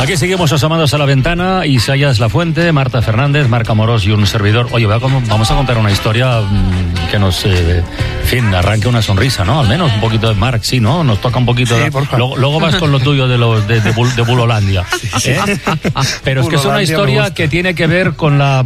Aquí seguimos asomados a la ventana. Isaías Lafuente, Marta Fernández, Marc Amorós y un servidor. Oye, vamos a contar una historia que nos, arranque una sonrisa, ¿no? Al menos un poquito de Marc, sí, ¿no? Nos toca un poquito. Sí, luego vas con lo tuyo de Bulolandia. Pero es que es una historia que tiene que ver con la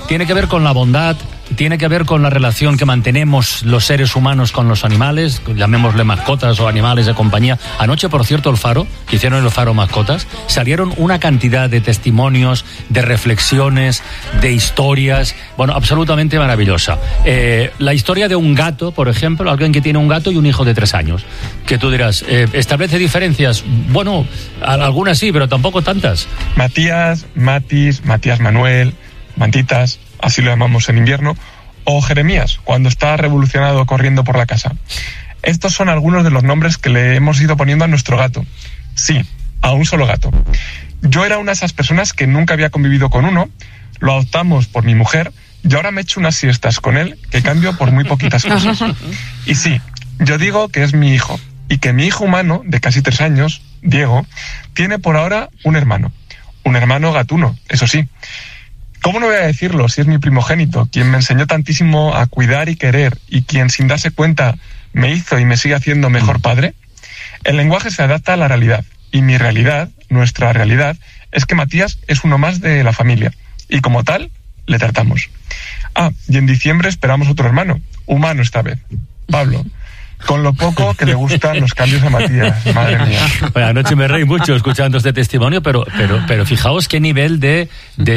bondad. Tiene que ver con la relación que mantenemos los seres humanos con los animales, llamémosle mascotas o animales de compañía. Anoche, por cierto, el Faro, que hicieron el Faro Mascotas, salieron una cantidad de testimonios, de reflexiones, de historias, bueno, absolutamente maravillosa. La historia de un gato, por ejemplo, alguien que tiene un gato y un hijo de 3 años, que tú dirás, ¿establece diferencias? Bueno, algunas sí, pero tampoco tantas. Matías, Matis, Matías Manuel, Mantitas, así lo llamamos en invierno, o Jeremías, cuando está revolucionado corriendo por la casa. Estos son algunos de los nombres que le hemos ido poniendo a nuestro gato. Sí, a un solo gato. Yo era una de esas personas que nunca había convivido con uno, lo adoptamos por mi mujer, y ahora me echo unas siestas con él que cambio por muy poquitas cosas. Y sí, yo digo que es mi hijo, y que mi hijo humano, de casi 3 años, Diego, tiene por ahora un hermano gatuno, eso sí. ¿Cómo no voy a decirlo si es mi primogénito, quien me enseñó tantísimo a cuidar y querer, y quien sin darse cuenta me hizo y me sigue haciendo mejor padre? El lenguaje se adapta a la realidad, y mi realidad, nuestra realidad, es que Matías es uno más de la familia, y como tal, le tratamos. Y en diciembre esperamos otro hermano, humano esta vez, Pablo. Con lo poco que le gustan los cambios a Matías, madre mía. Bueno, anoche me reí mucho escuchando este testimonio, pero fijaos qué nivel de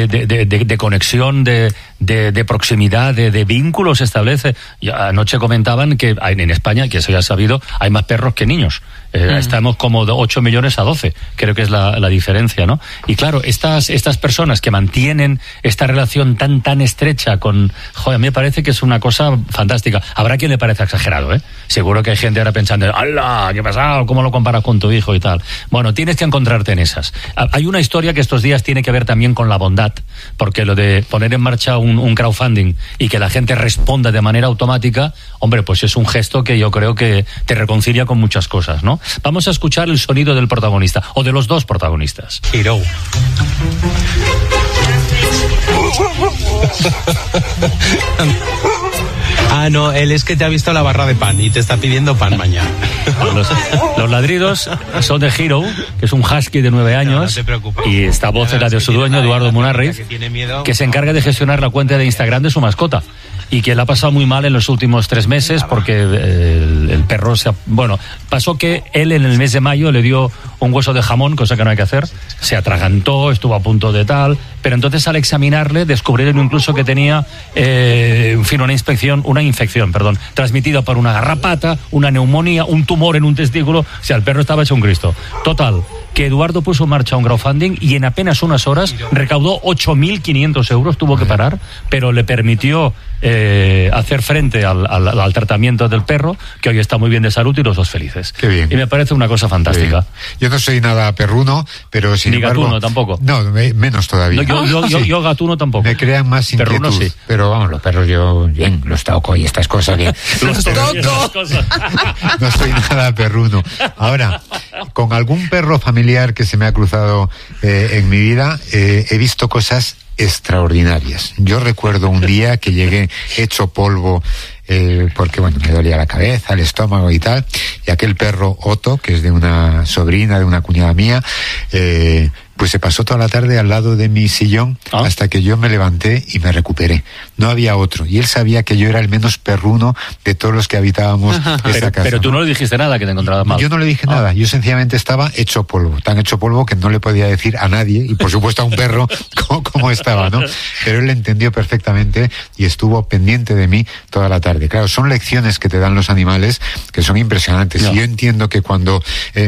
conexión, de proximidad, de vínculos se establece. Y anoche comentaban que en España, que eso ya es sabido, hay más perros que niños. Estamos como de 8 millones a 12, creo que es la diferencia, ¿no? Y claro, estas personas que mantienen esta relación tan estrecha con... Joder, a mí me parece que es una cosa fantástica. Habrá quien le parezca exagerado, ¿eh? Seguro que hay gente ahora pensando, ¡hala! ¿Qué ha pasado? ¿Cómo lo comparas con tu hijo y tal? Bueno, tienes que encontrarte en esas. Hay una historia que estos días tiene que ver también con la bondad, porque lo de poner en marcha un crowdfunding y que la gente responda de manera automática, hombre, pues es un gesto que yo creo que te reconcilia con muchas cosas, ¿no? Vamos a escuchar el sonido del protagonista, o de los dos protagonistas. Hero. No, él es que te ha visto la barra de pan y te está pidiendo pan mañana. Los ladridos son de Hero, que es un husky de 9 años. No te preocupes. Y esta voz era de su dueño, Eduardo Munarriz, que se encarga de gestionar la cuenta de Instagram de su mascota. Y que la ha pasado muy mal en los últimos 3 meses porque el perro pasó que él en el mes de mayo le dio un hueso de jamón, cosa que no hay que hacer, se atragantó, estuvo a punto de tal, pero entonces al examinarle descubrieron incluso que tenía una infección, transmitida por una garrapata, una neumonía, un tumor en un testículo. O sea, el perro estaba hecho un Cristo. Total, que Eduardo puso en marcha un crowdfunding y en apenas unas horas recaudó 8.500 euros, tuvo que parar, pero le permitió hacer frente al tratamiento del perro, que hoy está muy bien de salud y los dos felices. Qué bien. Y me parece una cosa fantástica. Yo no soy nada perruno, pero sin embargo... Ni gatuno tampoco. No, menos todavía. No, yo gatuno tampoco. Me crean más inquietud. Perruno sí. Pero vamos, los perros yo bien los toco y estas cosas que... ¡Los toco! No soy nada perruno. Ahora, con algún perro familiar que se me ha cruzado en mi vida, he visto cosas extraordinarias. Yo recuerdo un día que llegué hecho polvo porque me dolía la cabeza, el estómago y tal, y aquel perro Otto, que es de una sobrina, de una cuñada mía, pues se pasó toda la tarde al lado de mi sillón hasta que yo me levanté y me recuperé. No había otro, y él sabía que yo era el menos perruno de todos los que habitábamos esa casa. Pero tú no le dijiste nada, que te encontrabas mal. Yo no le dije nada, yo sencillamente estaba hecho polvo, tan hecho polvo que no le podía decir a nadie, y por supuesto a un perro cómo estaba, ¿no? Pero él entendió perfectamente y estuvo pendiente de mí toda la tarde. Claro, son lecciones que te dan los animales que son impresionantes. Y yo entiendo que cuando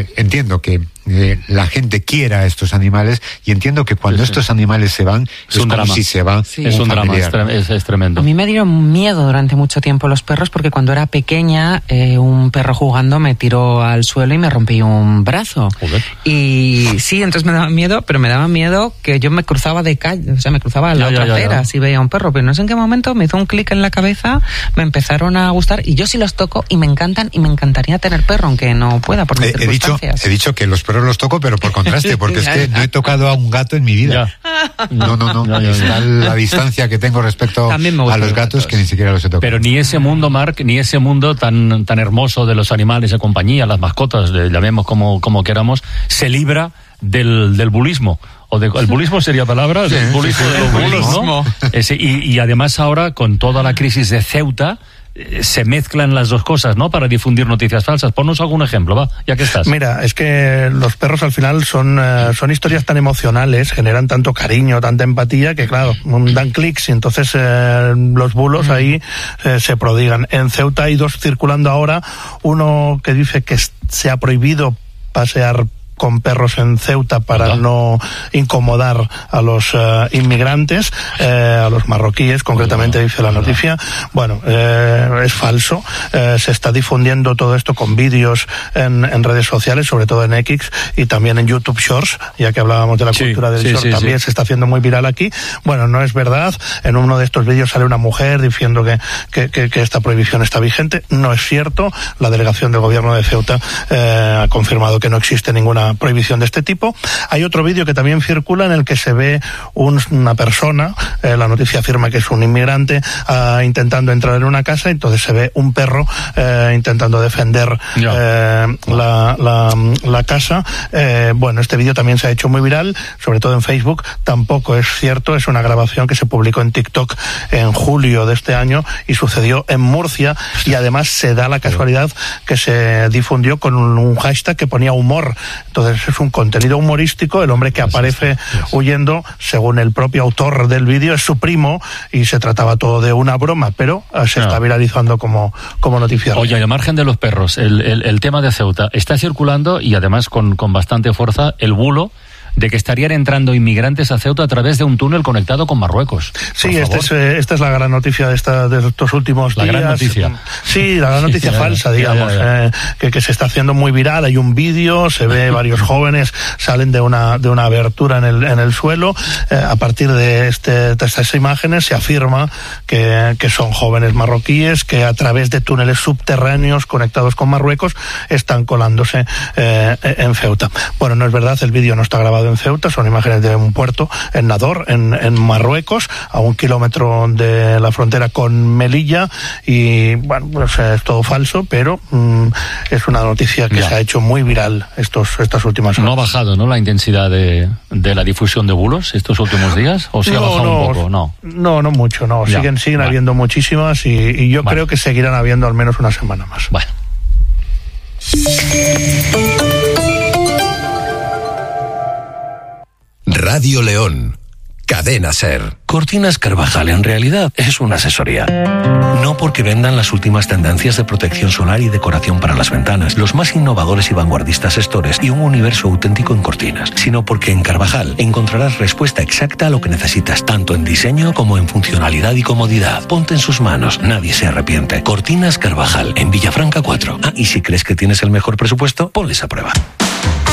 la gente quiera a estos animales, y entiendo que cuando estos animales se van, es un drama. Si se va, es un drama, es tremendo. A mí me dieron miedo durante mucho tiempo los perros, porque cuando era pequeña un perro jugando me tiró al suelo y me rompí un brazo. Joder. Y sí, entonces me daba miedo, pero me daba miedo que yo me cruzaba de calle, o sea, me cruzaba a la otra acera si veía un perro, pero no sé en qué momento me hizo un clic en la cabeza, me empezaron a gustar, y yo sí los toco y me encantan, y me encantaría tener perro, aunque no pueda por mis circunstancias. He dicho que los perros perros los toco, pero por contraste, porque es que no he tocado a un gato en mi vida. No. Está la distancia que tengo respecto a los gatos que ni siquiera los he tocado. Pero ni ese mundo, Marc, ni ese mundo tan hermoso de los animales de compañía, las mascotas, llamemos como queramos, se libra del bulismo. El bulismo sería palabra, sí, el bulismo de los bulos, ¿no? Y además ahora, con toda la crisis de Ceuta, se mezclan las dos cosas, ¿no? Para difundir noticias falsas. Ponnos algún ejemplo, va, ya que estás. Mira, es que los perros al final son historias tan emocionales, generan tanto cariño, tanta empatía, que claro, dan clics y entonces los bulos ahí se prodigan. En Ceuta hay dos circulando ahora, uno que dice que se ha prohibido pasear con perros en Ceuta para no incomodar a los inmigrantes, a los marroquíes, concretamente dice la noticia. Bueno, es falso. Se está difundiendo todo esto con vídeos en redes sociales, sobre todo en X y también en YouTube Shorts, ya que hablábamos de la cultura del short, también se está haciendo muy viral aquí. Bueno, no es verdad. En uno de estos vídeos sale una mujer diciendo que esta prohibición está vigente. No es cierto. La delegación del gobierno de Ceuta ha confirmado que no existe ninguna prohibición de este tipo. Hay otro vídeo que también circula en el que se ve una persona, la noticia afirma que es un inmigrante, intentando entrar en una casa, entonces se ve un perro intentando defender la casa. Bueno, este vídeo también se ha hecho muy viral, sobre todo en Facebook. Tampoco es cierto, es una grabación que se publicó en TikTok en julio de este año y sucedió en Murcia, y además se da la casualidad que se difundió con un hashtag que ponía humor. Entonces es un contenido humorístico. El hombre que aparece huyendo, según el propio autor del vídeo, es su primo y se trataba todo de una broma, pero se está viralizando como noticia. Oye, al margen de los perros, el tema de Ceuta está circulando, y además con bastante fuerza, el bulo de que estarían entrando inmigrantes a Ceuta a través de un túnel conectado con Marruecos. Sí, esta es la gran noticia de estos últimos días. La gran noticia. Sí, la gran noticia falsa, digamos, que se está haciendo muy viral. Hay un vídeo, se ve varios jóvenes salen de una abertura en el suelo. A partir de estas imágenes se afirma que son jóvenes marroquíes que a través de túneles subterráneos conectados con Marruecos están colándose en Ceuta. Bueno, no es verdad, el vídeo no está grabado en Ceuta, son imágenes de un puerto en Nador, en Marruecos, a 1 kilómetro de la frontera con Melilla, y bueno, pues es todo falso, pero es una noticia que se ha hecho muy viral estas últimas horas. ¿No ha bajado, no, la intensidad de la difusión de bulos estos últimos días? ¿O se ha bajado un poco? No mucho, no. Siguen habiendo muchísimas, y yo creo que seguirán habiendo al menos una semana más. Bueno. Radio León, Cadena SER. Cortinas Carvajal en realidad es una asesoría. No porque vendan las últimas tendencias de protección solar y decoración para las ventanas, los más innovadores y vanguardistas estores y un universo auténtico en cortinas, sino porque en Carvajal encontrarás respuesta exacta a lo que necesitas, tanto en diseño como en funcionalidad y comodidad. Ponte en sus manos, nadie se arrepiente. Cortinas Carvajal, en Villafranca 4. Y si crees que tienes el mejor presupuesto, ponles a prueba.